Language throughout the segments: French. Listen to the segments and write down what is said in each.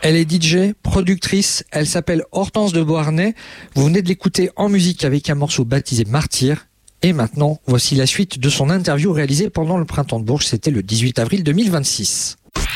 Elle est DJ, productrice, elle s'appelle Hortense de Beauharnais. Vous venez de l'écouter en musique avec un morceau baptisé Martyr. Et maintenant, voici la suite de son interview réalisée pendant le Printemps de Bourges. C'était le 18 avril 2026.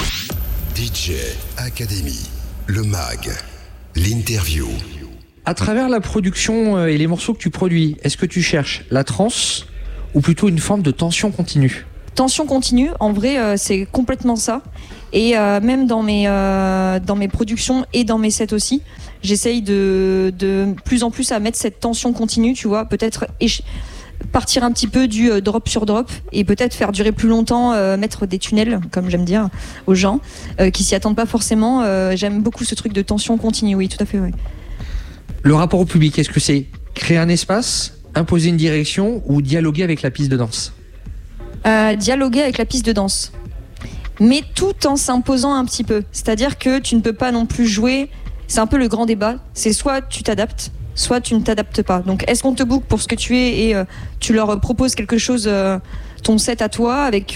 DJ Academy, le mag, l'interview. À travers la production et les morceaux que tu produis, est-ce que tu cherches la trance ou plutôt une forme de tension continue ? Tension continue, en vrai, c'est complètement ça. Et même dans mes productions et dans mes sets aussi, j'essaye de plus en plus à mettre cette tension continue, tu vois, peut-être partir un petit peu du drop sur drop et peut-être faire durer plus longtemps, mettre des tunnels, comme j'aime dire aux gens, qui s'y attendent pas forcément. J'aime beaucoup ce truc de tension continue, oui, tout à fait, oui. Le rapport au public, est-ce que c'est créer un espace, imposer une direction ou dialoguer avec la piste de danse ? Dialoguer avec la piste de danse, mais tout en s'imposant un petit peu. C'est-à-dire que tu ne peux pas non plus jouer. C'est un peu le grand débat. C'est soit tu t'adaptes, soit tu ne t'adaptes pas. Donc, est-ce qu'on te book pour ce que tu es et tu leur proposes quelque chose, ton set à toi, avec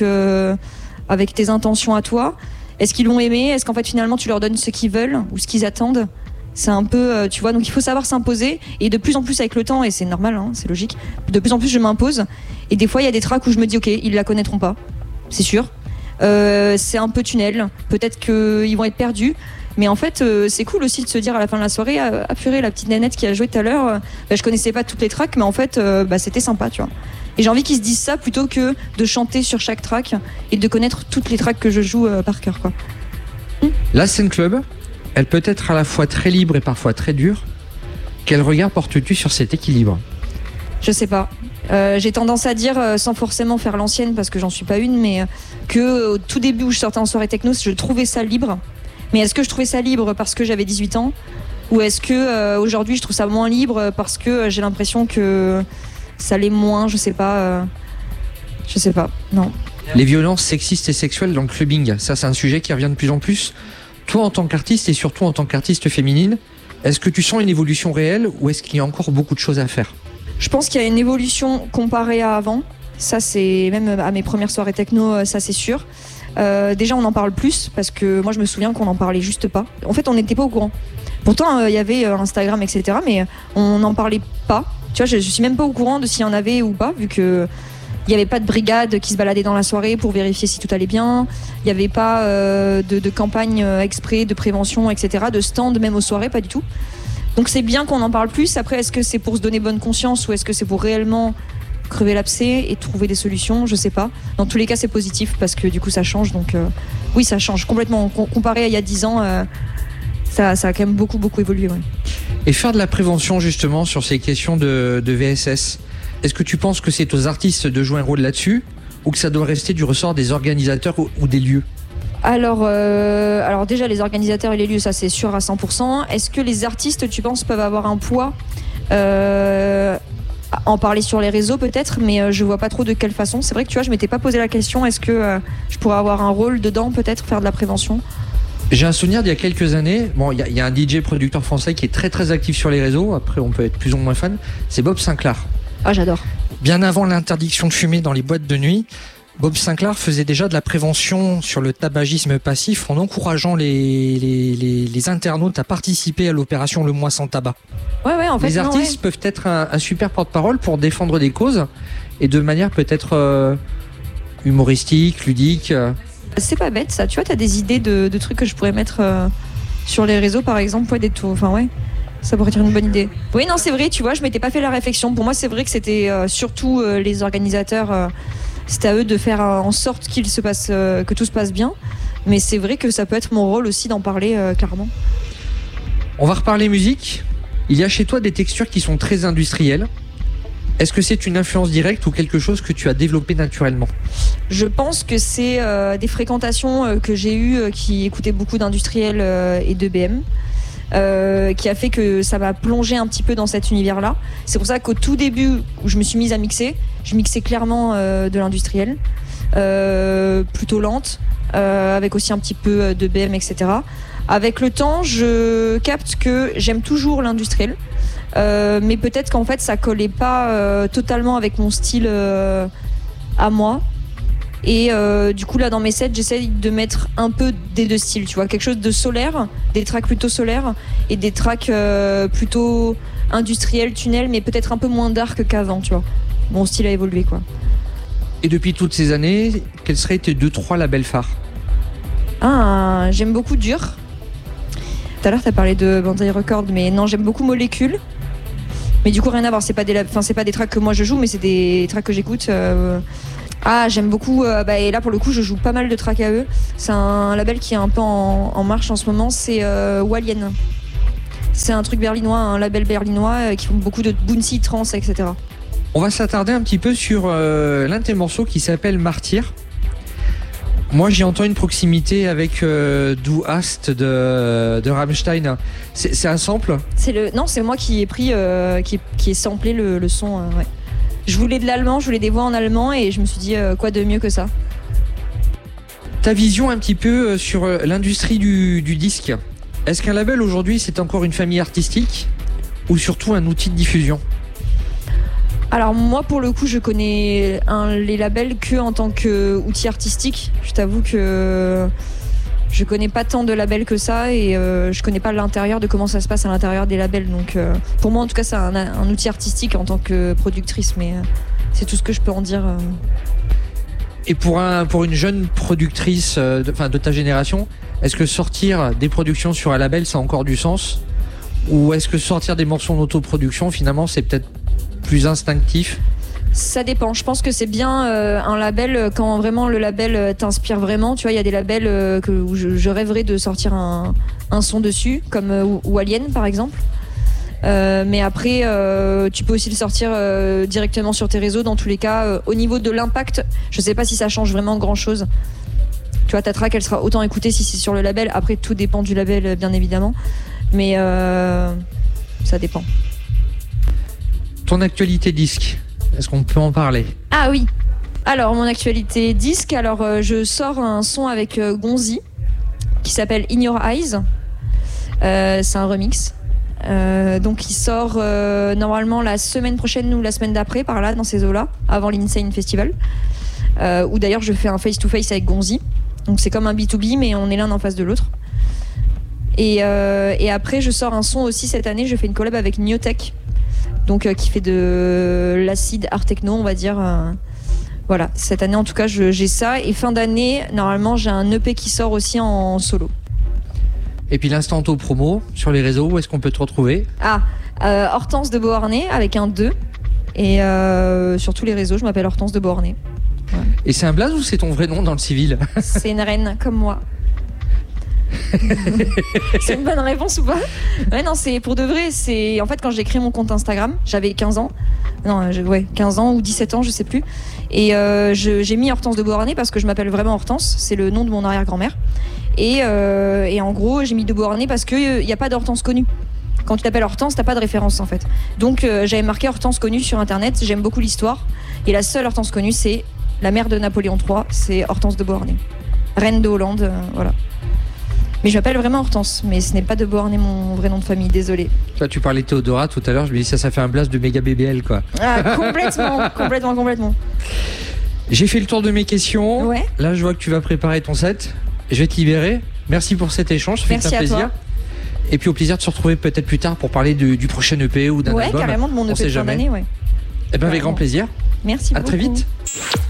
tes intentions à toi ? Est-ce qu'ils l'ont aimé ? Est-ce qu'en fait finalement tu leur donnes ce qu'ils veulent ou ce qu'ils attendent ? C'est un peu, tu vois, donc il faut savoir s'imposer. Et de plus en plus avec le temps, et c'est normal, hein, c'est logique, de plus en plus je m'impose. Et des fois il y a des tracks où je me dis ok, ils la connaîtront pas, c'est sûr. C'est un peu tunnel, peut-être qu'ils vont être perdus. Mais en fait, c'est cool aussi de se dire à la fin de la soirée, purée, la petite nénette qui a joué tout à l'heure, je connaissais pas toutes les tracks, mais en fait, c'était sympa, tu vois. Et j'ai envie qu'ils se disent ça plutôt que de chanter sur chaque track et de connaître toutes les tracks que je joue par cœur, quoi. La scène club, elle peut être à la fois très libre et parfois très dure. Quel regard portes-tu sur cet équilibre ? Je sais pas. J'ai tendance à dire, sans forcément faire l'ancienne parce que j'en suis pas une, mais que au tout début où je sortais en soirée techno, je trouvais ça libre. Mais est-ce que je trouvais ça libre parce que j'avais 18 ans ? Ou est-ce que aujourd'hui je trouve ça moins libre parce que j'ai l'impression que ça l'est moins ? Je sais pas, non. Les violences sexistes et sexuelles dans le clubbing, ça c'est un sujet qui revient de plus en plus. Toi en tant qu'artiste et surtout en tant qu'artiste féminine, est-ce que tu sens une évolution réelle ou est-ce qu'il y a encore beaucoup de choses à faire ? Je pense qu'il y a une évolution comparée à avant. Ça, c'est même à mes premières soirées techno, ça c'est sûr. Déjà, on en parle plus parce que moi, je me souviens qu'on n'en parlait juste pas. En fait, on n'était pas au courant. Pourtant, il y avait Instagram, etc. Mais on n'en parlait pas. Tu vois, je suis même pas au courant de s'il y en avait ou pas, vu que il n'y avait pas de brigade qui se baladait dans la soirée pour vérifier si tout allait bien. Il n'y avait pas de campagne exprès de prévention, etc. De stand même aux soirées, pas du tout. Donc c'est bien qu'on en parle plus. Après, est-ce que c'est pour se donner bonne conscience ou est-ce que c'est pour réellement crever l'abcès et trouver des solutions ? Je sais pas. Dans tous les cas, c'est positif parce que du coup, ça change. Donc oui, ça change complètement. Comparé à il y a 10 ans, ça a quand même beaucoup évolué. Ouais. Et faire de la prévention justement sur ces questions de VSS, est-ce que tu penses que c'est aux artistes de jouer un rôle là-dessus ou que ça doit rester du ressort des organisateurs ou des lieux ? Alors déjà, les organisateurs et les lieux, ça c'est sûr à 100%. Est-ce que les artistes, tu penses, peuvent avoir un poids ? En parler sur les réseaux peut-être, mais je vois pas trop de quelle façon. C'est vrai que tu vois, je m'étais pas posé la question, est-ce que je pourrais avoir un rôle dedans, peut-être faire de la prévention ? J'ai un souvenir d'il y a quelques années, bon, il y a un DJ producteur français qui est très très actif sur les réseaux, après on peut être plus ou moins fan, c'est Bob Sinclair. Ah, j'adore. Bien avant l'interdiction de fumer dans les boîtes de nuit, Bob Sinclair faisait déjà de la prévention sur le tabagisme passif en encourageant les internautes à participer à l'opération Le Mois sans tabac. Ouais, en fait, les artistes peuvent être un super porte-parole pour défendre des causes et de manière peut-être humoristique, ludique. C'est pas bête ça, tu vois, t'as des idées de trucs que je pourrais mettre sur les réseaux par exemple, ouais, des tours, enfin ouais. Ça pourrait être une bonne idée. Oui, non, c'est vrai, tu vois, je m'étais pas fait la réflexion. Pour moi, c'est vrai que c'était surtout les organisateurs, c'était à eux de faire en sorte que tout se passe bien. Mais c'est vrai que ça peut être mon rôle aussi d'en parler clairement. On va reparler musique. Il y a chez toi des textures qui sont très industrielles. Est-ce que c'est une influence directe ou quelque chose que tu as développé naturellement ? Je pense que c'est des fréquentations que j'ai eues qui écoutaient beaucoup d'industriels et de BM. Qui a fait que ça m'a plongé un petit peu dans cet univers-là. C'est pour ça qu'au tout début où je me suis mise à mixer, je mixais clairement de l'industriel, plutôt lente, avec aussi un petit peu de BM, etc. Avec le temps, je capte que j'aime toujours l'industriel, mais peut-être qu'en fait ça collait pas totalement avec mon style à moi. Et du coup là dans mes sets j'essaye de mettre un peu des deux styles, tu vois, quelque chose de solaire, des tracks plutôt solaires et des tracks plutôt industriels, tunnel, mais peut-être un peu moins dark qu'avant, tu vois. Mon style a évolué quoi. Et depuis toutes ces années, quels seraient tes 2-3 labels phares? J'aime beaucoup Dur. Tout à l'heure t'as parlé de Bandai Records, mais non, j'aime beaucoup Molécule. Mais du coup rien à voir, c'est pas des tracks que moi je joue, mais c'est des tracks que j'écoute. J'aime beaucoup, et là pour le coup je joue pas mal de tracks à eux. C'est un label qui est un peu en marche en ce moment, c'est Walien. C'est un truc berlinois, un label berlinois qui font beaucoup de bouncy, trance, etc. On va s'attarder un petit peu sur l'un de tes morceaux qui s'appelle Martyr. Moi j'y entends une proximité avec Du Hast de Rammstein. C'est un sample? Non, c'est moi qui ai pris, qui ai samplé le son, ouais. Je voulais de l'allemand, je voulais des voix en allemand et je me suis dit quoi de mieux que ça. Ta vision un petit peu sur l'industrie du disque. Est-ce qu'un label aujourd'hui c'est encore une famille artistique ou surtout un outil de diffusion? Alors moi pour le coup je connais les labels que en tant qu'outil artistique. Je t'avoue que je connais pas tant de labels que ça et je connais pas l'intérieur de comment ça se passe à l'intérieur des labels. Donc pour moi en tout cas c'est un outil artistique en tant que productrice, mais c'est tout ce que je peux en dire. Et pour une jeune productrice de ta génération, est-ce que sortir des productions sur un label ça a encore du sens? Ou est-ce que sortir des morceaux en autoproduction finalement c'est peut-être plus instinctif? Ça dépend. Je pense que c'est bien un label quand vraiment le label t'inspire vraiment. Tu vois, il y a des labels où je rêverais de sortir un son dessus, comme Walien par exemple. Mais après, tu peux aussi le sortir directement sur tes réseaux. Dans tous les cas, au niveau de l'impact, je sais pas si ça change vraiment grand-chose. Tu vois, ta track, elle sera autant écoutée si c'est sur le label. Après, tout dépend du label, bien évidemment. Mais ça dépend. Ton actualité disque, est-ce qu'on peut en parler? Ah oui. Alors, mon actualité disque, je sors un son avec Gonzi qui s'appelle In Your Eyes. C'est un remix. Donc il sort normalement la semaine prochaine ou la semaine d'après, par là, dans ces eaux-là, avant l'Insane Festival. Où d'ailleurs je fais un face-to-face avec Gonzi. Donc c'est comme un B2B, mais on est l'un en face de l'autre. Et après je sors un son aussi cette année, je fais une collab avec Neotech. Donc qui fait de l'acide art techno, on va dire. Voilà, cette année en tout cas j'ai ça. Et fin d'année, normalement j'ai un EP qui sort aussi en solo. Et puis l'instant auto-promo sur les réseaux, où est-ce qu'on peut te retrouver? Hortense de Beauharnais avec un 2. Et sur tous les réseaux, je m'appelle Hortense de Beauharnais. Ouais. Et c'est un blaze ou c'est ton vrai nom dans le civil? C'est une reine comme moi. C'est une bonne réponse ou pas? Ouais, non, c'est pour de vrai. C'est en fait quand j'ai créé mon compte Instagram, j'avais 15 ans. Non, 15 ans ou 17 ans, je sais plus. Et j'ai mis Hortense de Beauharnais parce que je m'appelle vraiment Hortense. C'est le nom de mon arrière-grand-mère. Et en gros, j'ai mis de Beauharnais parce qu'il n'y a pas d'Hortense connue. Quand tu t'appelles Hortense, t'as pas de référence en fait. Donc j'avais marqué Hortense connue sur internet. J'aime beaucoup l'histoire. Et la seule Hortense connue, c'est la mère de Napoléon III. C'est Hortense de Beauharnais, reine de Hollande. Voilà. Mais je m'appelle vraiment Hortense, mais ce n'est pas de Beauharnais mon vrai nom de famille, désolé. Tu parlais de Théodora tout à l'heure, je me dis ça fait un blast de méga BBL quoi. Complètement. J'ai fait le tour de mes questions. Ouais. Là je vois que tu vas préparer ton set. Je vais te libérer. Merci pour cet échange, ça fait un plaisir. Toi. Et puis au plaisir de se retrouver peut-être plus tard pour parler du prochain EP ou d'un album. Ouais, carrément de mon EP de fin d'année, ouais. Eh ben avec grand plaisir. Merci beaucoup. À très vite.